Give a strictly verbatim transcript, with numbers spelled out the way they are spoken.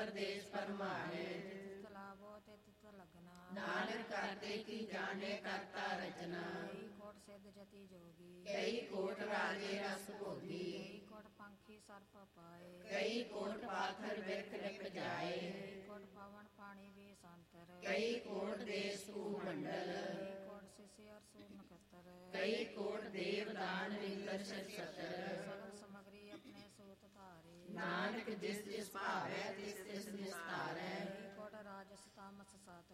ਪਰਦੇਸ ਪਰਮਾਏ। ਜਿਤ ਲਾਭੋ ਤੇ ਤਿਤ ਲਗਨਾ, ਨਾਨਕ ਕਰਤੇ ਕੀ ਜਾਣੇ ਕਰਤਾ ਰਚਨਾ। ਕਈ ਕੋਟ ਸਿੱਧ ਜਤੀ ਜੋਗੀ, ਕਈ ਕੋਟ ਰਾਜੇ ਰਸ ਭੋਗੀ। ਕਈ ਕੋਟ ਪੰਖੀ ਸਰਪ ਪਾਏ, ਕਈ ਕੋਟ ਪਾਥਰ ਬਿਰਖ ਲਿਪ ਜਾਏ। ਕਈ ਕੋਟ ਪਵਨ ਪਾਣੀ ਵੀ ਸੰਤਰ, ਕਈ ਕੋਟ ਦੇਸ ਕੂ ਮੰਡਲ। ਕਈ ਕੋਟ ਸਿਸੀ ਅਰ ਸੂਰ ਨਖੱਤਰ, ਕਈ ਕੋਟ ਦੇਵ ਦਾਨ ਵਿੰਦਰ ਸਤਰ। ਸਗਲ ਸਮਗਰੀ ਆਪਣੇ ਸੂਤ ਧਾਰੇ, ਨਾਨਕ ਜਿਸ ਜਿਸ ਭਾਵੈ ਤਿਸ ਤਿਸ ਨਿਸਤਾਰੈ। ਕਈ ਕੋਟ ਰਾਜਸ ਤਾਮਸ ਸਤ